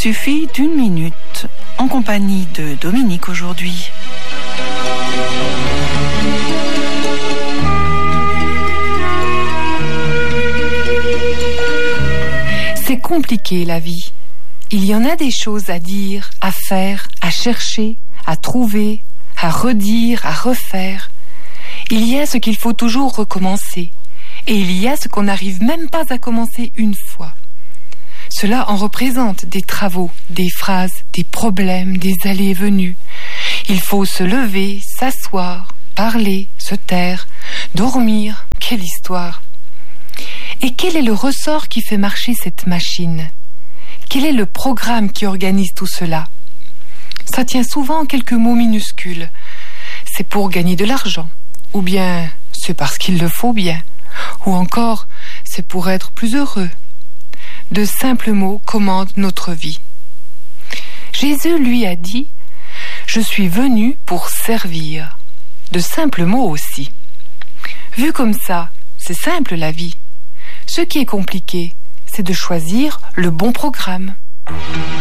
suffit d'une minute, en compagnie de Dominique aujourd'hui. C'est compliqué la vie. Il y en a des choses à dire, à faire, à chercher, à trouver, à redire, à refaire. Il y a ce qu'il faut toujours recommencer. Et il y a ce qu'on n'arrive même pas à commencer une fois. Cela en représente des travaux, des phrases, des problèmes, des allées et venues. Il faut se lever, s'asseoir, parler, se taire, dormir. Quelle histoire! Et quel est le ressort qui fait marcher cette machine? Quel est le programme qui organise tout cela? Ça tient souvent en quelques mots minuscules. C'est pour gagner de l'argent. Ou bien c'est parce qu'il le faut bien. Ou encore c'est pour être plus heureux. De simples mots commandent notre vie. Jésus lui a dit « Je suis venu pour servir ». De simples mots aussi. Vu comme ça, c'est simple la vie. Ce qui est compliqué, c'est de choisir le bon programme.